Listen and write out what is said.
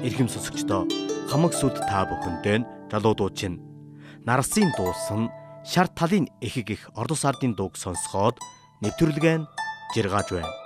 эрхэм сонсогчдоо хамаг сүд та бүхэндээ залуу дуу чинь Нарсын дуусан шар талын эхэг их ордос ардын дууг сонсоход нэвтрүүлгэн жиргааж байна.